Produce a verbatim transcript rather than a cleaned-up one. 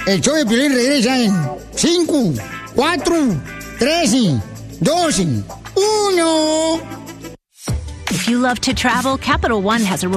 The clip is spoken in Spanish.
El show de Piolín regresa en cinco, cuatro, tres, dos, uno. If you love to travel, Capital One has a